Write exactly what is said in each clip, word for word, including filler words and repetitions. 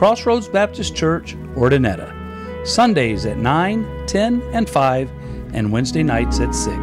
Crossroads Baptist Church, Ordinetta. Sundays at nine, ten, and five, and Wednesday nights at six.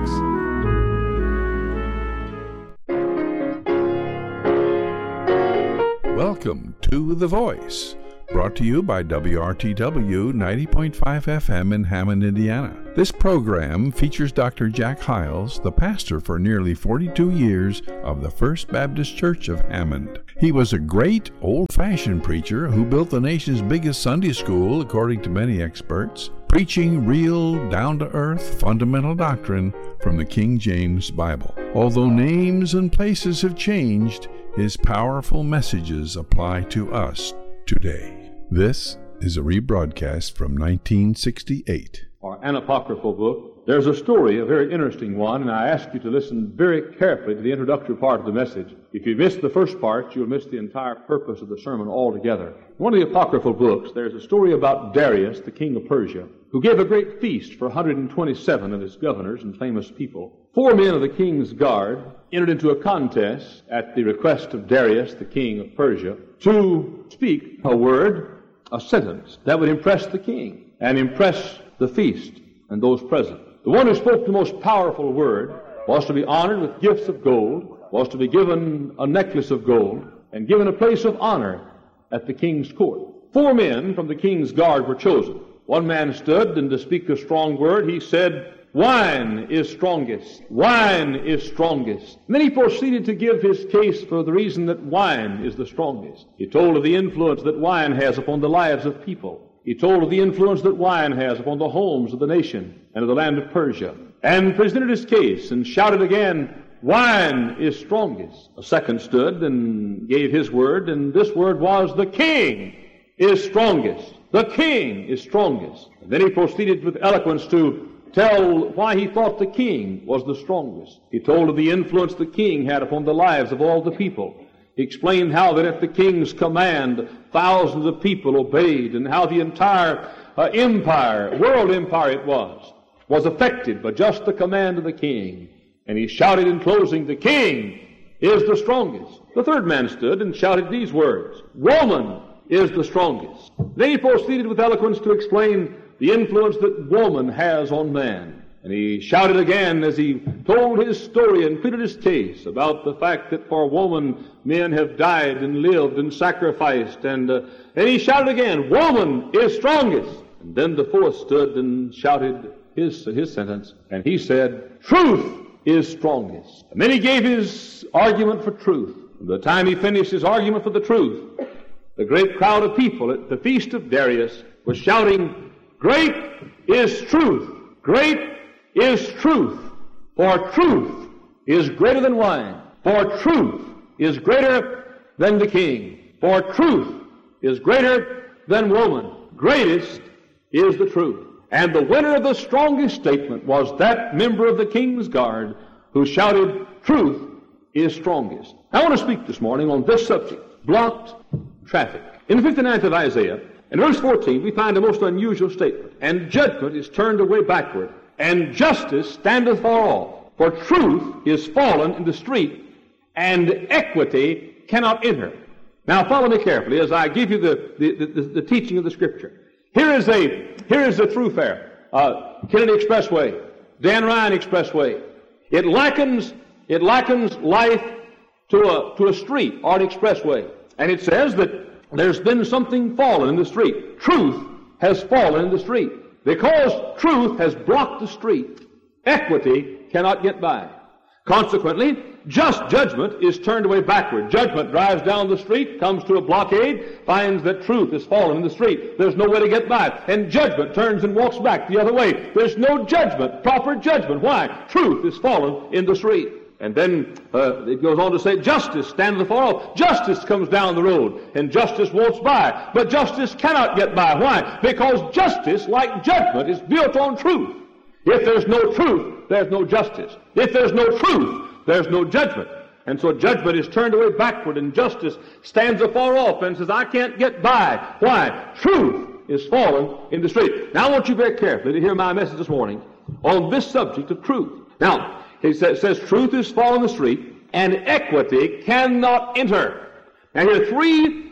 Welcome to The Voice, brought to you by W R T W ninety point five F M in Hammond, Indiana. This program features Doctor Jack Hiles, the pastor for nearly forty-two years of the First Baptist Church of Hammond. He was a great old-fashioned preacher who built the nation's biggest Sunday school, according to many experts, preaching real, down-to-earth, fundamental doctrine from the King James Bible. Although names and places have changed, his powerful messages apply to us today. This is a rebroadcast from nineteen sixty-eight. Or an apocryphal book. There's a story, a very interesting one, and I ask you to listen very carefully to the introductory part of the message. If you miss the first part, you'll miss the entire purpose of the sermon altogether. In one of the apocryphal books, there's a story about Darius, the king of Persia, who gave a great feast for one hundred twenty-seven of his governors and famous people. Four men of the king's guard entered into a contest at the request of Darius, the king of Persia, to speak a word, a sentence that would impress the king and impress the feast and those present. The one who spoke the most powerful word was to be honored with gifts of gold, was to be given a necklace of gold, and given a place of honor at the king's court. Four men from the king's guard were chosen. One man stood, and to speak a strong word, he said, "Wine is strongest. Wine is strongest." And then he proceeded to give his case for the reason that wine is the strongest. He told of the influence that wine has upon the lives of people. He told of the influence that wine has upon the homes of the nation and of the land of Persia, and presented his case and shouted again, "Wine is strongest." A second stood and gave his word, and this word was, "The king is strongest. The king is strongest." And then he proceeded with eloquence to tell why he thought the king was the strongest. He told of the influence the king had upon the lives of all the people. He explained how that at the king's command, thousands of people obeyed, and how the entire uh, empire, world empire it was, was affected by just the command of the king. And he shouted in closing, "The king is the strongest." The third man stood and shouted these words, "Woman is the strongest." Then he proceeded with eloquence to explain the influence that woman has on man. And he shouted again as he told his story and pleaded his case about the fact that for woman men have died and lived and sacrificed. And, uh, and he shouted again, "Woman is strongest." And then the fourth stood and shouted his, his sentence. And he said, "Truth is strongest." And then he gave his argument for truth. And by the time he finished his argument for the truth, the great crowd of people at the feast of Darius was shouting, "Great is truth! Great is truth! For truth is greater than wine. For truth is greater than the king. For truth is greater than woman. Greatest is the truth." And the winner of the strongest statement was that member of the king's guard who shouted, "Truth is strongest." I want to speak this morning on this subject, blocked traffic. In the fifty-ninth of Isaiah, in verse fourteen, we find a most unusual statement. "And judgment is turned away backward, and justice standeth far off. For truth is fallen in the street, and equity cannot enter." Now follow me carefully as I give you the, the, the, the teaching of the Scripture. Here is a here is a thoroughfare, uh, Kennedy Expressway, Dan Ryan Expressway. It likens it likens life to a to a street or an expressway, and it says that there's been something fallen in the street. Truth has fallen in the street. Because truth has blocked the street, equity cannot get by. Consequently, just judgment is turned away backward. Judgment drives down the street, comes to a blockade, finds that truth has fallen in the street. There's no way to get by. And judgment turns and walks back the other way. There's no judgment, proper judgment. Why? Truth is fallen in the street. And then uh, it goes on to say, justice standeth afar off. Justice comes down the road, and justice walks by. But justice cannot get by. Why? Because justice, like judgment, is built on truth. If there's no truth, there's no justice. If there's no truth, there's no judgment. And so judgment is turned away backward, and justice stands afar off and says, I can't get by. Why? Truth is fallen in the street. Now I want you very carefully to hear my message this morning on this subject of truth. Now, he says, says truth is fallen in the street, and equity cannot enter. Now here are three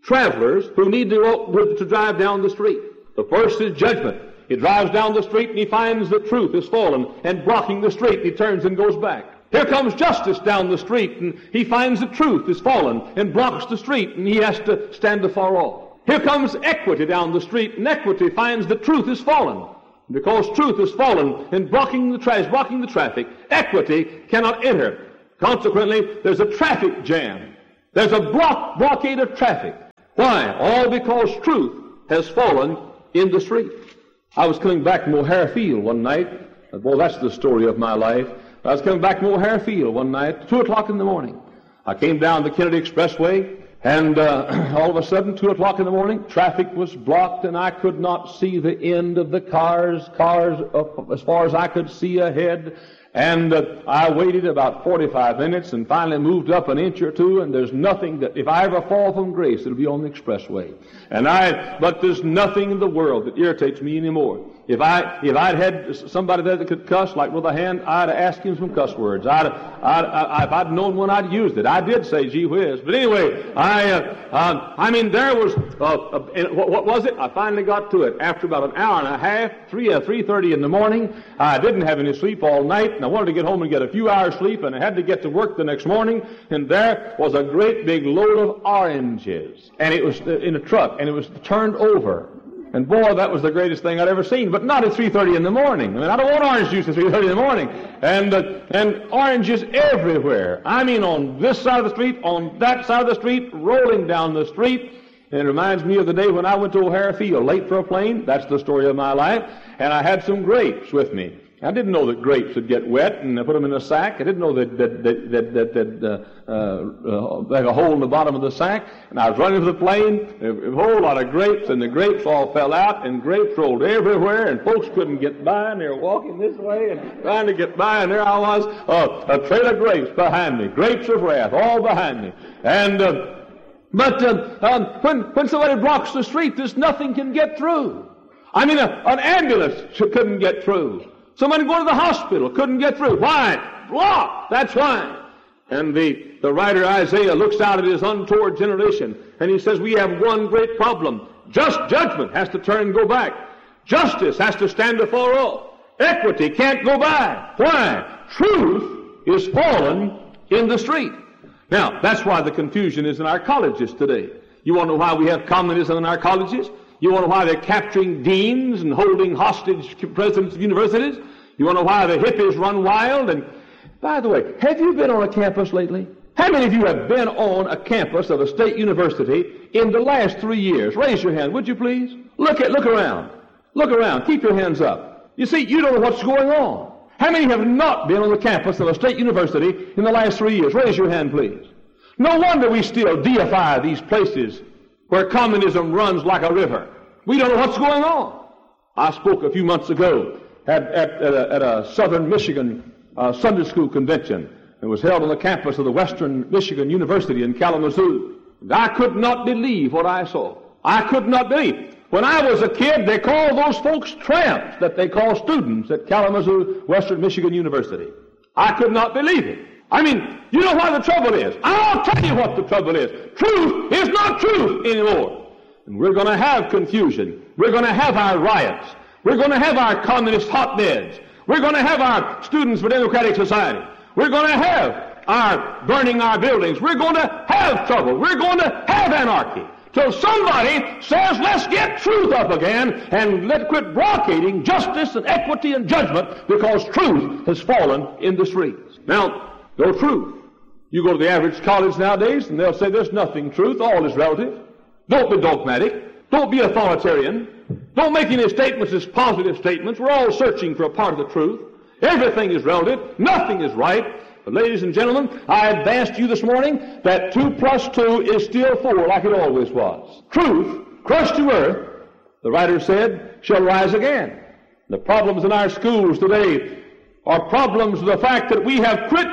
travelers who need to, walk, to drive down the street. The first is judgment. He drives down the street and he finds the truth is fallen and blocking the street, and he turns and goes back. Here comes justice down the street, and he finds the truth is fallen and blocks the street, and he has to stand afar off. Here comes equity down the street, and equity finds the truth is fallen. Because truth is fallen and blocking the tra- blocking the traffic, equity cannot enter. Consequently, there's a traffic jam. There's a block, blockade of traffic. Why? All because truth has fallen in the street. I was coming back from O'Hare Field one night. Boy, that's the story of my life. I was coming back from O'Hare Field one night, two o'clock in the morning. I came down the Kennedy Expressway, and uh, all of a sudden, two o'clock in the morning, traffic was blocked, and I could not see the end of the cars, cars up as far as I could see ahead. And uh, I waited about forty-five minutes and finally moved up an inch or two, and there's nothing that, if I ever fall from grace, it'll be on the expressway. And I, but there's nothing in the world that irritates me anymore. If I, if I'd had somebody there that could cuss, like with a hand, I'd ask him some cuss words. I'd, I'd, I, if I'd known one, I'd used it. I did say gee whiz. But anyway, I, uh, uh, I mean, there was, uh, uh, what, what was it? I finally got to it after about an hour and a half, three, uh, three thirty in the morning. I didn't have any sleep all night, and I wanted to get home and get a few hours sleep, and I had to get to work the next morning, and there was a great big load of oranges, and it was in a truck, and it was turned over. And boy, that was the greatest thing I'd ever seen, but not at three thirty in the morning. I mean, I don't want orange juice at three thirty in the morning. And, uh, and oranges everywhere. I mean, on this side of the street, on that side of the street, rolling down the street. And it reminds me of the day when I went to O'Hare Field, late for a plane. That's the story of my life. And I had some grapes with me. I didn't know that grapes would get wet and I put them in a sack. I didn't know that that that that, that, that uh, uh, uh, had a hole in the bottom of the sack. And I was running for the plane, a whole lot of grapes, and the grapes all fell out, and grapes rolled everywhere, and folks couldn't get by, and they were walking this way and trying to get by, and there I was, uh, a trail of grapes behind me, grapes of wrath all behind me, and. Uh, But uh, um, when, when somebody blocks the street, there's nothing can get through. I mean, a, an ambulance couldn't get through. Somebody going to the hospital couldn't get through. Why? Blocked. That's why. And the, the writer Isaiah looks out at his untoward generation, and he says, we have one great problem. Just judgment has to turn and go back. Justice has to stand afar off. Equity can't go by. Why? Truth is fallen in the street. Now, that's why the confusion is in our colleges today. You want to know why we have communism in our colleges? You want to know why they're capturing deans and holding hostage presidents of universities? You want to know why the hippies run wild? And, by the way, have you been on a campus lately? How many of you have been on a campus of a state university in the last three years? Raise your hand, would you please? Look at, look around. Look around. Keep your hands up. You see, you don't know what's going on. How many have not been on the campus of a state university in the last three years? Raise your hand, please. No wonder we still deify these places where communism runs like a river. We don't know what's going on. I spoke a few months ago at, at, at, a, at a Southern Michigan uh, Sunday School convention. It was held on the campus of the Western Michigan University in Kalamazoo. And I could not believe what I saw. I could not believe. When I was a kid, they called those folks tramps that they call students at Kalamazoo Western Michigan University. I could not believe it. I mean, you know what the trouble is. I'll tell you what the trouble is. Truth is not truth anymore. And we're going to have confusion. We're going to have our riots. We're going to have our communist hotbeds. We're going to have our Students for Democratic Society. We're going to have our burning our buildings. We're going to have trouble. We're going to have anarchy. Till somebody says, let's get truth up again and let's quit blockading justice and equity and judgment because truth has fallen in the streets. Now, no truth. You go to the average college nowadays and they'll say there's nothing truth, all is relative. Don't be dogmatic. Don't be authoritarian. Don't make any statements as positive statements. We're all searching for a part of the truth. Everything is relative. Nothing is right. But ladies and gentlemen, I advanced to you this morning that two plus two is still four like it always was. Truth, crushed to earth, the writer said, shall rise again. The problems in our schools today are problems of the fact that we have quit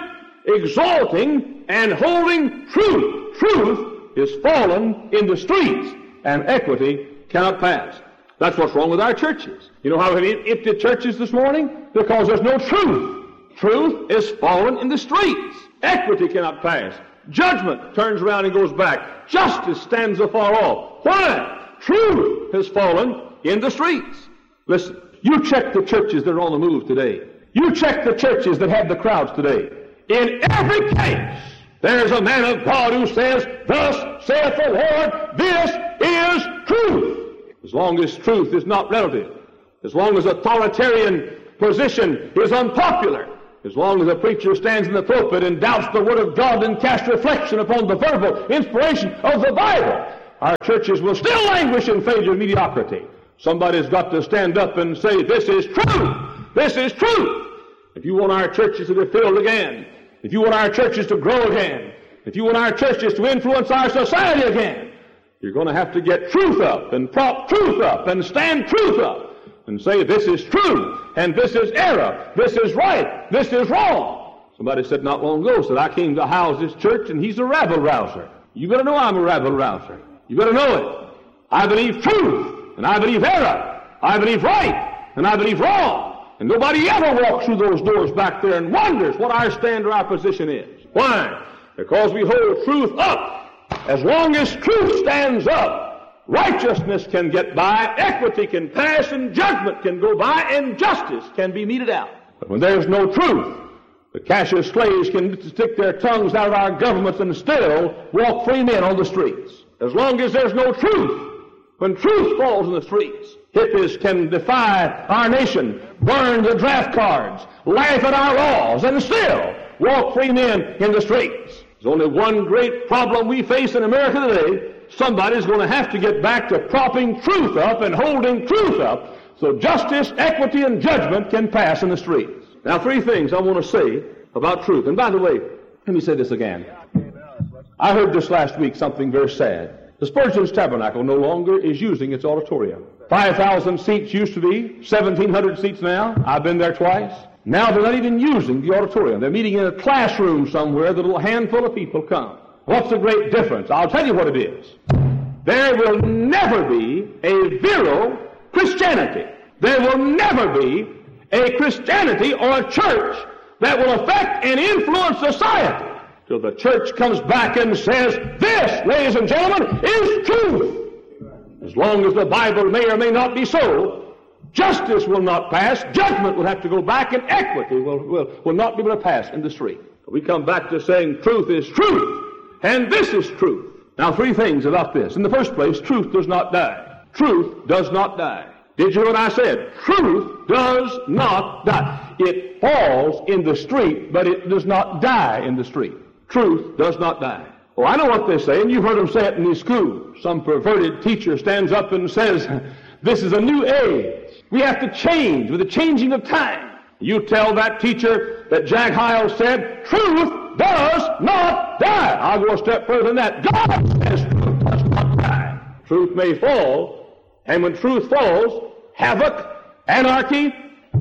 exalting and holding truth. Truth is fallen in the streets, and equity cannot pass. That's what's wrong with our churches. You know how we have empty churches this morning? Because there's no truth. Truth is fallen in the streets. Equity cannot pass. Judgment turns around and goes back. Justice stands afar off. Why? Truth has fallen in the streets. Listen, you check the churches that are on the move today. You check the churches that have the crowds today. In every case, there's a man of God who says, thus saith the Lord, this is truth. As long as truth is not relative, as long as authoritarian position is unpopular, as long as a preacher stands in the pulpit and doubts the Word of God and casts reflection upon the verbal inspiration of the Bible, our churches will still languish in failure and mediocrity. Somebody's got to stand up and say, this is truth. This is truth. If you want our churches to be filled again, if you want our churches to grow again, if you want our churches to influence our society again, you're going to have to get truth up and prop truth up and stand truth up and say this is true and this is error, this is right, this is wrong. Somebody said not long ago, said, I came to house this church and he's a rabble-rouser. You better know I'm a rabble-rouser. You better know it. I believe truth and I believe error. I believe right and I believe wrong. And nobody ever walks through those doors back there and wonders what our stand or our position is. Why? Because we hold truth up. As long as truth stands up, righteousness can get by, equity can pass, and judgment can go by, and justice can be meted out. But when there's no truth, the Cassius slaves can stick their tongues out of our governments and still walk free men on the streets. As long as there's no truth, when truth falls in the streets, hippies can defy our nation, burn the draft cards, laugh at our laws, and still walk free men in the streets. There's only one great problem we face in America today. Somebody's going to have to get back to propping truth up and holding truth up so justice, equity, and judgment can pass in the streets. Now, three things I want to say about truth. And by the way, let me say this again. I heard this last week, something very sad. The Spurgeon's Tabernacle no longer is using its auditorium. five thousand seats used to be, seventeen hundred seats now. I've been there twice. Now they're not even using the auditorium. They're meeting in a classroom somewhere that a handful of people come. What's the great difference? I'll tell you what it is. There will never be a virile Christianity. There will never be a Christianity or a church that will affect and influence society till the church comes back and says, this, ladies and gentlemen, is truth. As long as the Bible may or may not be so, justice will not pass, judgment will have to go back, and equity will, will, will not be able to pass in the street. We come back to saying truth is truth, and this is truth. Now, three things about this. In the first place, truth does not die. Truth does not die. Did you hear what I said? Truth does not die. It falls in the street, but it does not die in the street. Truth does not die. Oh, I know what they say, and you've heard them say it in these schools. Some perverted teacher stands up and says, this is a new age. We have to change with the changing of time. You tell that teacher that Jack Hyles said, truth does not die. I'll go a step further than that. God says truth does not die. Truth may fall, and when truth falls, havoc, anarchy,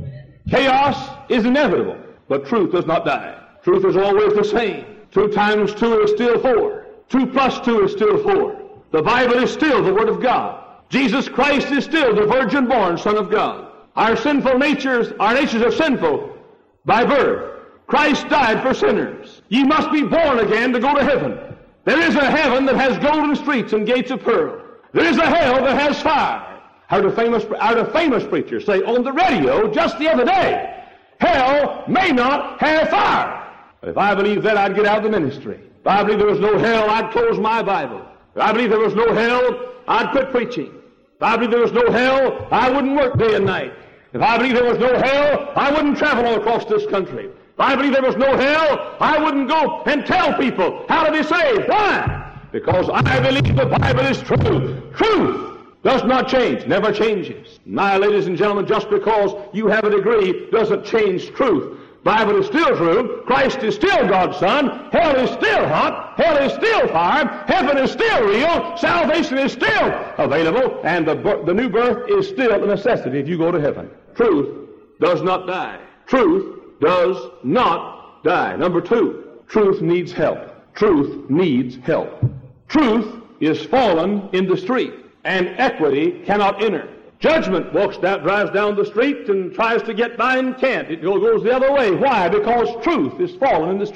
chaos is inevitable. But truth does not die. Truth is always the same. Two times two is still four. Two plus two is still four. The Bible is still the Word of God. Jesus Christ is still the virgin-born Son of God. Our sinful natures, our natures are sinful by birth. Christ died for sinners. Ye must be born again to go to heaven. There is a heaven that has golden streets and gates of pearl. There is a hell that has fire. I heard a famous, I heard a famous preacher say on the radio just the other day, hell may not have fire. But if I believed that, I'd get out of the ministry. If I believed there was no hell, I'd close my Bible. If I believed there was no hell, I'd quit preaching. If I believed there was no hell, I wouldn't work day and night. If I believed there was no hell, I wouldn't travel all across this country. If I believed there was no hell, I wouldn't go and tell people how to be saved. Why? Because I believe the Bible is true. Truth does not change, never changes. Now, ladies and gentlemen, just because you have a degree doesn't change truth. Bible is still true. Christ is still God's Son. Hell is still hot. Hell is still fire. Heaven is still real. Salvation is still available. And the, the new birth is still a necessity if you go to heaven. Truth does not die. Truth does not die. Number two, truth needs help. Truth needs help. Truth is fallen in the street, and equity cannot enter. Judgment walks down, drives down the street and tries to get by and can't. It goes the other way. Why? Because truth is fallen in the street.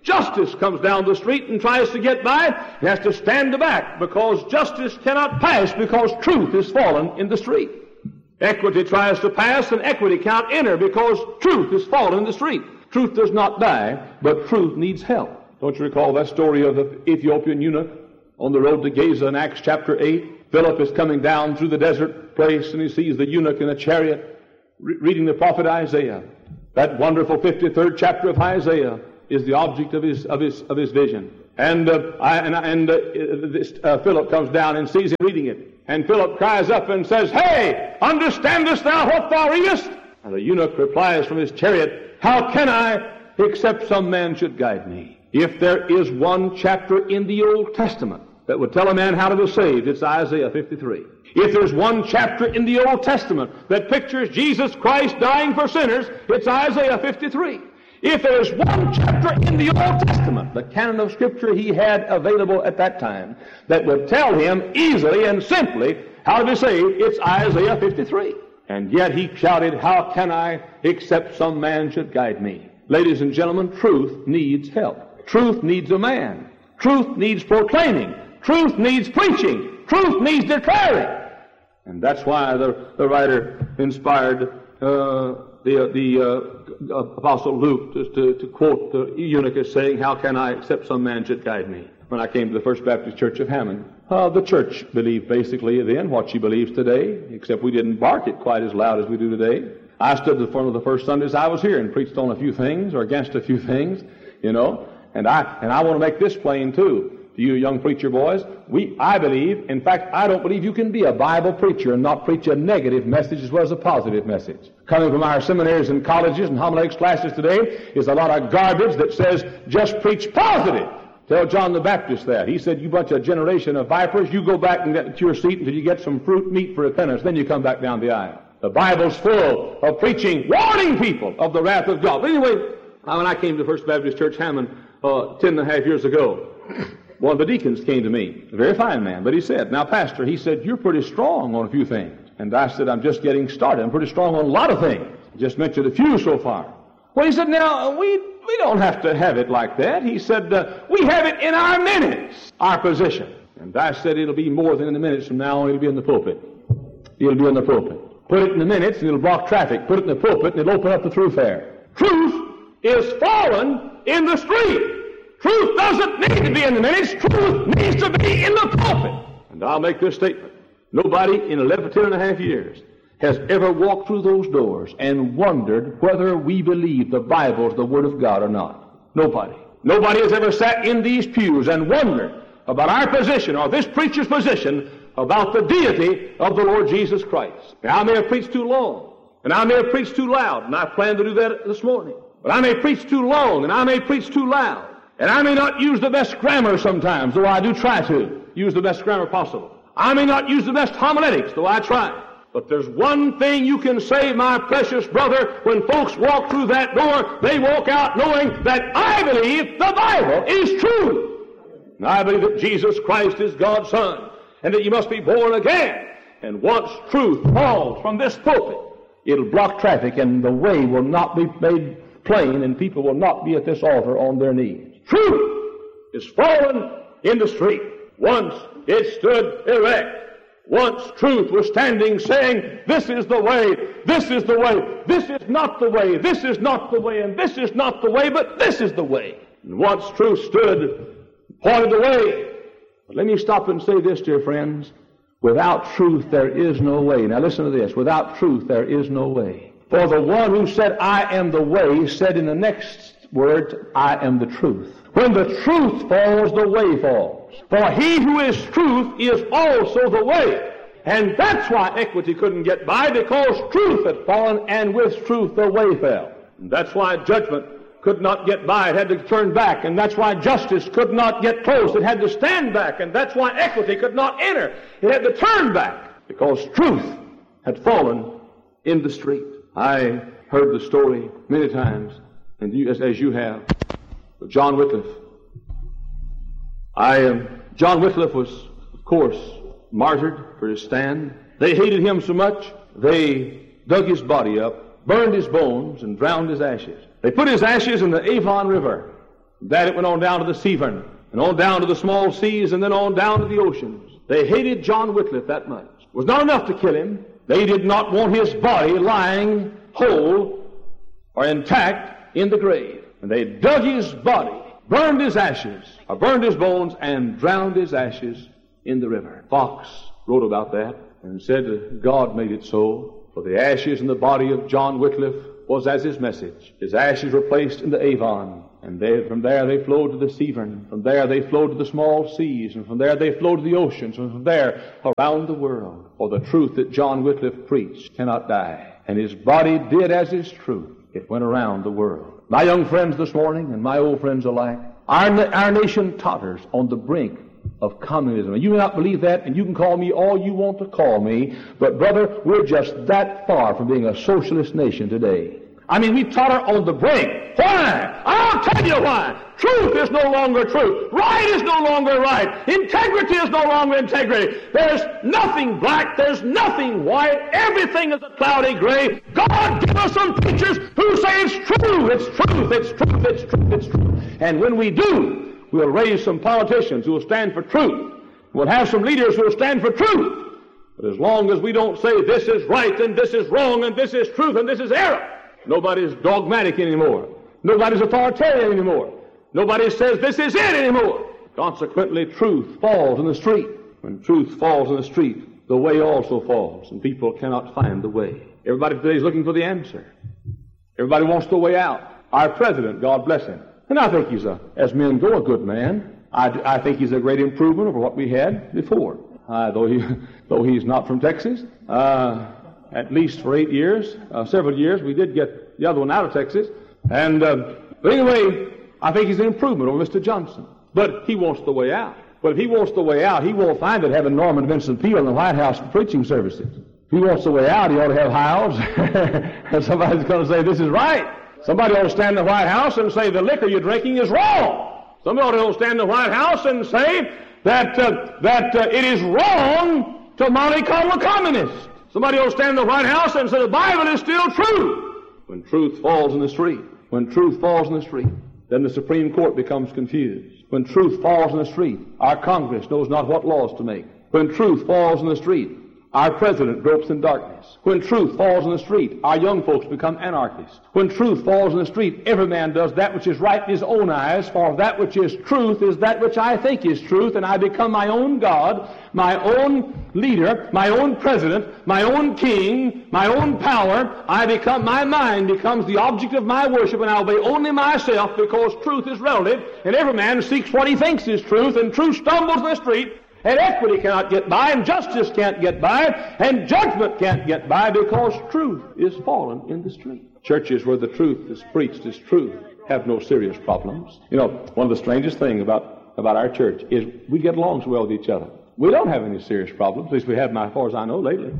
Justice comes down the street and tries to get by. He has to stand back because justice cannot pass because truth is fallen in the street. Equity tries to pass and equity can't enter because truth is fallen in the street. Truth does not die, but truth needs help. Don't you recall that story of the Ethiopian eunuch on the road to Gaza in Acts chapter eight? Philip is coming down through the desert place and he sees the eunuch in a chariot re- reading the prophet Isaiah. That wonderful fifty-third chapter of Isaiah is the object of his of his of his vision. And uh, I, and, and uh, this, uh, Philip comes down and sees him reading it. And Philip cries up and says, "Hey, understandest thou what thou readest?" And the eunuch replies from his chariot, "How can I, except some man should guide me?" If there is one chapter in the Old Testament that would tell a man how to be saved, it's Isaiah fifty-three. If there's one chapter in the Old Testament that pictures Jesus Christ dying for sinners, it's Isaiah fifty-three. If there's one chapter in the Old Testament, the canon of Scripture he had available at that time, that would tell him easily and simply how to be saved, it's Isaiah fifty-three. And yet he shouted, "How can I, except some man should guide me?" Ladies and gentlemen, truth needs help. Truth needs a man. Truth needs proclaiming. Truth needs preaching. Truth needs declaring. And that's why the, the writer inspired uh, the, the uh, Apostle Luke to, to, to quote the eunuch as saying, "How can I, except some man should guide me?" When I came to the First Baptist Church of Hammond, uh, the church believed basically then what she believes today, except we didn't bark it quite as loud as we do today. I stood in front of the first Sundays I was here and preached on a few things or against a few things, you know. And I and I want to make this plain too to you young preacher boys. We I believe, in fact, I don't believe you can be a Bible preacher and not preach a negative message as well as a positive message. Coming from our seminaries and colleges and homiletics classes today is a lot of garbage that says just preach positive. Tell John the Baptist that. He said, "You bunch of generation of vipers, you go back and get to your seat until you get some fruit meat for repentance, then you come back down the aisle." The Bible's full of preaching, warning people of the wrath of God. But anyway, when I came to First Baptist Church Hammond uh, ten and a half years ago, one of the deacons came to me, a very fine man, but he said, "Now, Pastor," he said, "you're pretty strong on a few things." And I said, "I'm just getting started. I'm pretty strong on a lot of things. Just mentioned a few so far." Well, he said, "Now, we we don't have to have it like that." He said, uh, "We have it in our minutes, our position." And I said, "It'll be more than in the minutes from now on. It'll be in the pulpit. It'll be in the pulpit. Put it in the minutes and it'll block traffic. Put it in the pulpit and it'll open up the thoroughfare." Truth is fallen in the street. Truth doesn't need to be in the minutes. Truth needs to be in the pulpit. And I'll make this statement. Nobody in eleven, ten and a half years has ever walked through those doors and wondered whether we believe the Bible's the Word of God or not. Nobody. Nobody has ever sat in these pews and wondered about our position or this preacher's position about the deity of the Lord Jesus Christ. Now, I may have preached too long, and I may have preached too loud, and I plan to do that this morning. But I may preach too long, and I may preach too loud, and I may not use the best grammar sometimes, though I do try to use the best grammar possible. I may not use the best homiletics, though I try. But there's one thing you can say, my precious brother, when folks walk through that door, they walk out knowing that I believe the Bible is true. And I believe that Jesus Christ is God's Son, and that you must be born again. And once truth falls from this pulpit, it'll block traffic, and the way will not be made plain, and people will not be at this altar on their knees. Truth is fallen in the street. Once it stood erect. Once truth was standing saying, "This is the way, this is the way, this is not the way, this is not the way, and this is not the way, but this is the way." And once truth stood, pointed the way. But let me stop and say this, dear friends. Without truth there is no way. Now listen to this. Without truth there is no way. For the one who said, "I am the way," said in the next words, "I am the truth." When the truth falls, the way falls. For he who is truth is also the way. And that's why equity couldn't get by, because truth had fallen, and with truth the way fell. And that's why judgment could not get by. It had to turn back. And that's why justice could not get close. It had to stand back. And that's why equity could not enter. It had to turn back, because truth had fallen in the street. I heard the story many times, and you, as, as you have, of John Wycliffe. I am. Um, John Wycliffe was, of course, martyred for his stand. They hated him so much, they dug his body up, burned his bones, and drowned his ashes. They put his ashes in the Avon River. That it went on down to the Severn, and on down to the small seas, and then on down to the oceans. They hated John Wycliffe that much. It was not enough to kill him. They did not want his body lying whole or intact in the grave. And they dug his body, burned his ashes, or burned his bones, and drowned his ashes in the river. Fox wrote about that and said that God made it so, for the ashes in the body of John Wycliffe was as his message. His ashes were placed in the Avon, and they, from there they flowed to the Severn. From there they flowed to the small seas, and from there they flowed to the oceans, and from there around the world. For the truth that John Wycliffe preached cannot die, and his body did as his truth. It went around the world. My young friends this morning, and my old friends alike, our, our nation totters on the brink of communism. And you may not believe that, and you can call me all you want to call me, but brother, we're just that far from being a socialist nation today. I mean, we totter on the brink. Why? I'll tell you why. Truth is no longer truth. Right is no longer right. Integrity is no longer integrity. There's nothing black. There's nothing white. Everything is a cloudy gray. God give us some preachers who say it's true. It's truth. It's truth. It's truth. It's truth. And when we do, we'll raise some politicians who will stand for truth. We'll have some leaders who will stand for truth. But as long as we don't say this is right and this is wrong and this is truth and this is error, nobody's dogmatic anymore. Nobody's authoritarian anymore. Nobody says this is it anymore. Consequently, truth falls in the street. When truth falls in the street, the way also falls, and people cannot find the way. Everybody today is looking for the answer. Everybody wants the way out. Our president, God bless him, and I think he's, a, as men go, a good man. I, I think he's a great improvement over what we had before. Uh, though, he, though he's not from Texas, uh, at least for eight years, uh, several years, we did get the other one out of Texas. And uh, but anyway, I think he's an improvement over Mister Johnson. But he wants the way out. But if he wants the way out, he won't find it having Norman Vincent Peale in the White House for preaching services. If he wants the way out, he ought to have Hiles. And somebody's going to say, this is right. Somebody ought to stand in the White House and say, the liquor you're drinking is wrong. Somebody ought to stand in the White House and say that, uh, that uh, it is wrong to mollycoddle a communist. Somebody will stand in the White House and say the Bible is still true. When truth falls in the street, when truth falls in the street, then the Supreme Court becomes confused. When truth falls in the street, our Congress knows not what laws to make. When truth falls in the street, our president gropes in darkness. When truth falls in the street, our young folks become anarchists. When truth falls in the street, every man does that which is right in his own eyes, for that which is truth is that which I think is truth, and I become my own God, my own leader, my own president, my own king, my own power. I become, my mind becomes the object of my worship, and I obey only myself, because truth is relative, and every man seeks what he thinks is truth, and truth stumbles in the street. And equity cannot get by, and justice can't get by, and judgment can't get by, because truth is fallen in the street. Churches where the truth is preached as truth have no serious problems. You know, one of the strangest things about, about our church is we get along so well with each other. We don't have any serious problems, at least we haven't, as far as I know, lately.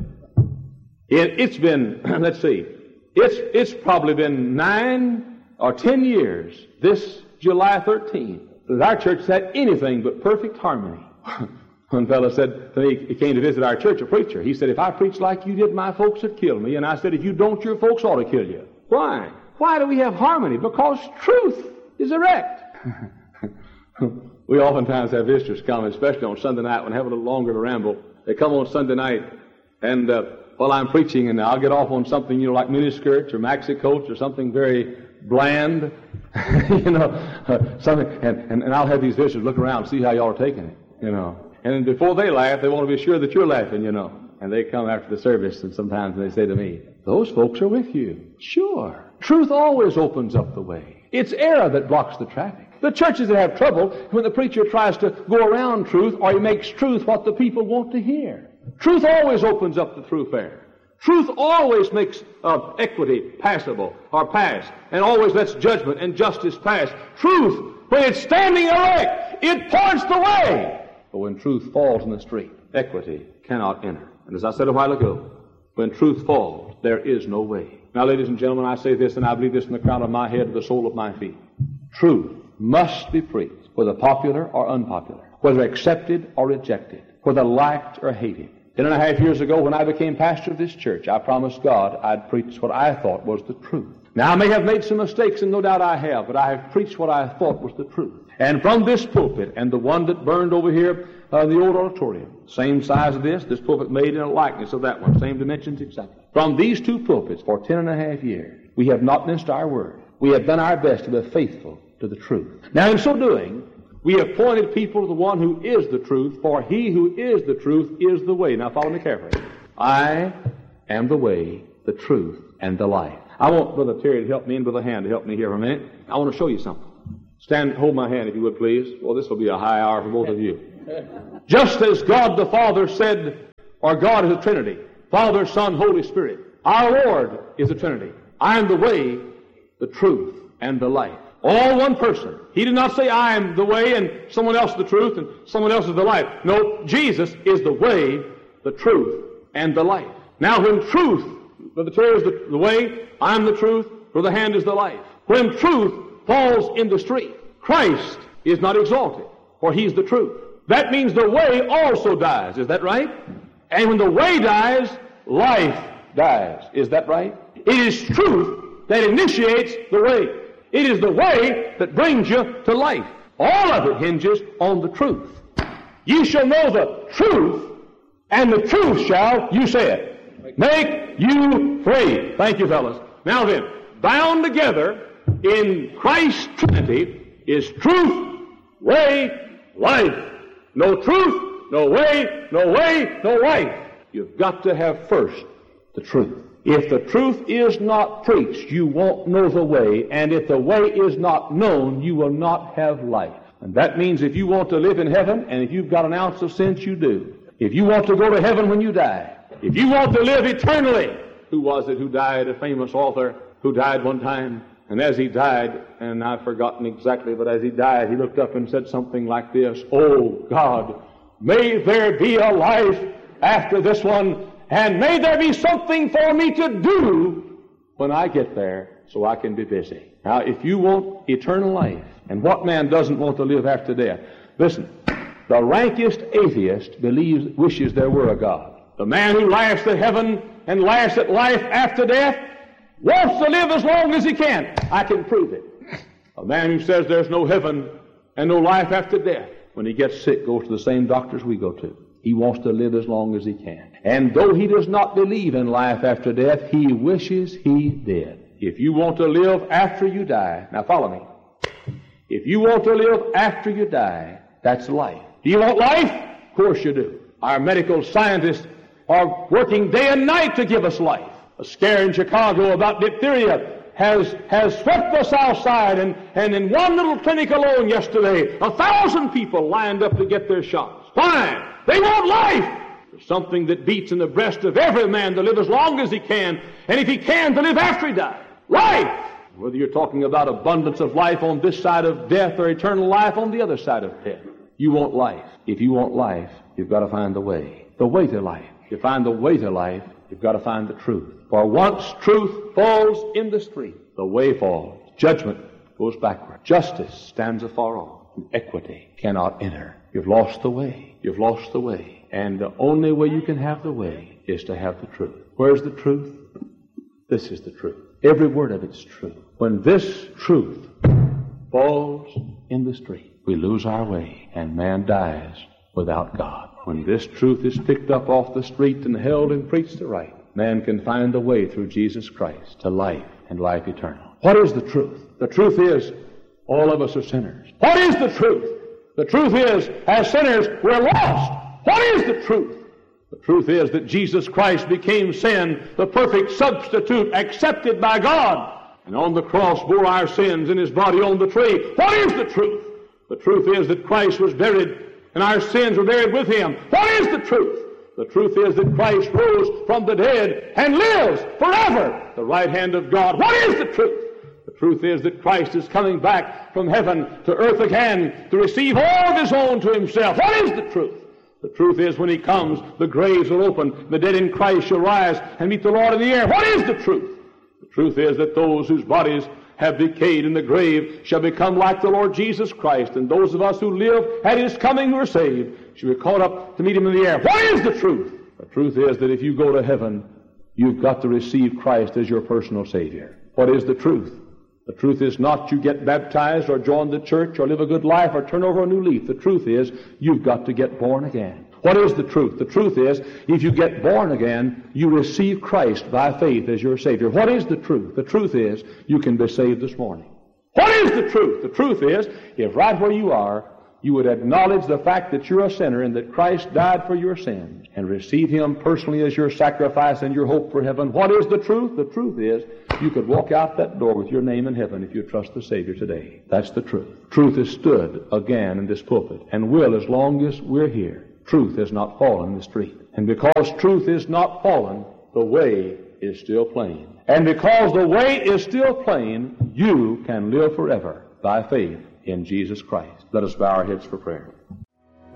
It, it's been, let's see, it's, it's probably been nine or ten years, this July thirteenth, that our church has had anything but perfect harmony. One fellow said to me, he came to visit our church, a preacher. He said, if I preach like you did, my folks would kill me. And I said, if you don't, your folks ought to kill you. Why? Why do we have harmony? Because truth is erect. We oftentimes have visitors come, especially on Sunday night when I have a little longer to ramble. They come on Sunday night, and uh, while I'm preaching, and I'll get off on something, you know, like miniskirts or maxi coats or something very bland, you know, uh, something, and, and, and I'll have these visitors look around and see how y'all are taking it, you know. And before they laugh, they want to be sure that you're laughing, you know. And they come after the service, and sometimes they say to me, those folks are with you. Sure. Truth always opens up the way. It's error that blocks the traffic. The churches that have trouble when the preacher tries to go around truth, or he makes truth what the people want to hear. Truth always opens up the thoroughfare. Truth always makes uh, equity passable or pass, and always lets judgment and justice pass. Truth, when it's standing erect, it points the way. But when truth falls in the street, equity cannot enter. And as I said a while ago, when truth falls, there is no way. Now, ladies and gentlemen, I say this, and I believe this from the crown of my head to the sole of my feet. Truth must be preached, whether popular or unpopular, whether accepted or rejected, whether liked or hated. Ten and a half years ago, when I became pastor of this church, I promised God I'd preach what I thought was the truth. Now, I may have made some mistakes, and no doubt I have, but I have preached what I thought was the truth. And from this pulpit, and the one that burned over here uh, in the old auditorium, same size of this, this pulpit made in a likeness of that one, same dimensions exactly. From these two pulpits for ten and a half years, we have not missed our word. We have done our best to be faithful to the truth. Now, in so doing, we have pointed people to the one who is the truth, for he who is the truth is the way. Now, follow me carefully. I am the way, the truth, and the life. I want Brother Terry to help me in with a hand to help me here for a minute. I want to show you something. Stand, hold my hand if you would, please. Well, this will be a high hour for both of you. Just as God the Father said, or God is a Trinity, Father, Son, Holy Spirit. Our Lord is a Trinity. I am the way, the truth, and the life. All one person. He did not say, I am the way, and someone else is the truth, and someone else is the life. No, Jesus is the way, the truth, and the life. Now, when truth, Brother Terry is the, the way, I'm the truth, Brother Hand is the life. When truth falls in the street, Christ is not exalted, for He's the truth. That means the way also dies. Is that right? And when the way dies, life dies. Is that right? It is truth that initiates the way. It is the way that brings you to life. All of it hinges on the truth. Ye shall know the truth, and the truth shall, you say it, make you free. Thank you, fellas. Now then, bound together in Christ's Trinity is truth, way, life. No truth, no way, no way, no life. You've got to have first the truth. If the truth is not preached, you won't know the way, and if the way is not known, you will not have life. And that means if you want to live in heaven, and if you've got an ounce of sense, you do. If you want to go to heaven when you die, if you want to live eternally, who was it who died, a famous author who died one time? And as he died, and I've forgotten exactly, but as he died, he looked up and said something like this, Oh God, may there be a life after this one, and may there be something for me to do when I get there so I can be busy. Now, if you want eternal life, and what man doesn't want to live after death? Listen, the rankest atheist believes, wishes there were a God. The man who laughs at heaven and laughs at life after death wants to live as long as he can. I can prove it. A man who says there's no heaven and no life after death, when he gets sick, goes to the same doctors we go to. He wants to live as long as he can. And though he does not believe in life after death, he wishes he did. If you want to live after you die, now follow me. If you want to live after you die, that's life. Do you want life? Of course you do. Our medical scientists are working day and night to give us life. A scare in Chicago about diphtheria has, has swept the south side, and, and in one little clinic alone yesterday, a thousand people lined up to get their shots. Why? They want life. There's something that beats in the breast of every man to live as long as he can, and if he can, to live after he dies. Life! Whether you're talking about abundance of life on this side of death or eternal life on the other side of death, you want life. If you want life, you've got to find the way. The way to life. If you find the way to life, you've got to find the truth. For once truth falls in the street, the way falls. Judgment goes backward. Justice stands afar off. And equity cannot enter. You've lost the way. You've lost the way. And the only way you can have the way is to have the truth. Where's the truth? This is the truth. Every word of it's true. When this truth falls in the street, we lose our way, and man dies without God. When this truth is picked up off the street and held and preached aright, man can find the way through Jesus Christ to life and life eternal. What is the truth? The truth is, all of us are sinners. What is the truth? The truth is, as sinners, we're lost. What is the truth? The truth is that Jesus Christ became sin, the perfect substitute accepted by God, and on the cross bore our sins in His body on the tree. What is the truth? The truth is that Christ was buried, and our sins were buried with Him. What is the truth? The truth is that Christ rose from the dead and lives forever at the right hand of God. What is the truth? The truth is that Christ is coming back from heaven to earth again to receive all of His own to Himself. What is the truth? The truth is when He comes, the graves will open, the dead in Christ shall rise and meet the Lord in the air. What is the truth? The truth is that those whose bodies have decayed in the grave shall become like the Lord Jesus Christ, and those of us who live at His coming who are saved shall be caught up to meet Him in the air. What is the truth? The truth is that if you go to heaven, you've got to receive Christ as your personal Savior. What is the truth? The truth is not you get baptized or join the church or live a good life or turn over a new leaf. The truth is you've got to get born again. What is the truth? The truth is if you get born again, you receive Christ by faith as your Savior. What is the truth? The truth is you can be saved this morning. What is the truth? The truth is if right where you are, you would acknowledge the fact that you're a sinner and that Christ died for your sins and receive Him personally as your sacrifice and your hope for heaven. What is the truth? The truth is you could walk out that door with your name in heaven if you trust the Savior today. That's the truth. Truth has stood again in this pulpit and will as long as we're here. Truth has not fallen in the street. And because truth is not fallen, the way is still plain. And because the way is still plain, you can live forever by faith in Jesus Christ. Let us bow our heads for prayer.